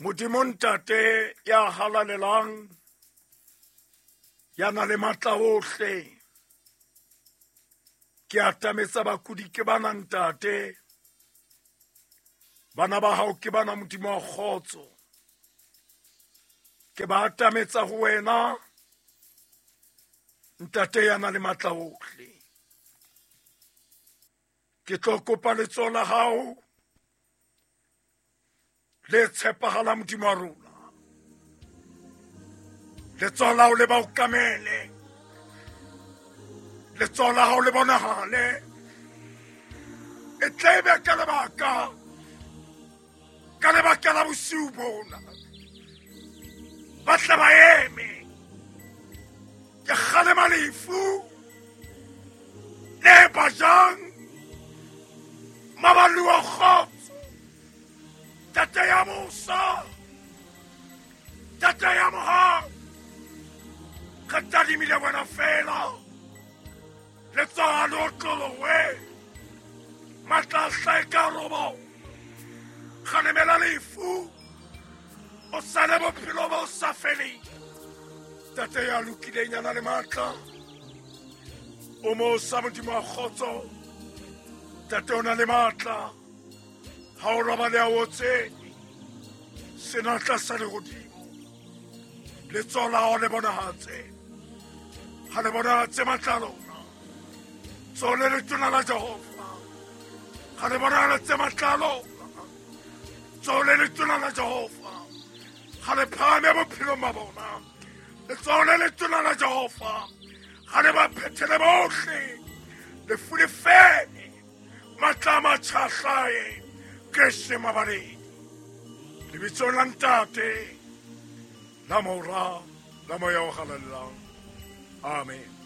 Modimo Ntate ya halalelang, ya na le matla ohle. Ke atametsa bakudi ke bana Ntate, bana ba hao ke bana Modimo wa kgotso. Ke ba atametsa ho wena Ntate ya na le matla ohle. Ke tlo kopa letsoho la hao le tshepahala Modimo wa rona. Letsoho la hao le ba o kamele, letsoho la hao le bonahale. E tlebe ka lebaka la bosiu bona. Ba tle ba eme, ke kgalema lefu le bajang mabalu wa kgotso. Tate ya Musa, tate ya Mohang, re tadimile wena fela. Letsoho le otlolohe, matla a hlahe ka robo. Kgalemela lefu, o sale bophelo bo sa feleng. Tate ya lokileng ya na le matla, o mosa Modimo wa kgotso. Tate o na le matla, ha o robale a otsene, senatla sa lehodimo. Letsoho la hao le bonahatse, ha le bonahatse matla a lona. Letsoho le letona la Jehova, ha le bonahatse matla a lona. Letsoho le letona la Jehova, ha le phahame bophelong ba bona. Letsoho le letona la Jehova, ha le ba phethele bohle. Lefu le fene, matla a matjha a hlahe, keshe mabaleng. Lebitsong la Ntate, la Mora, la Moya o halalelang. Amen.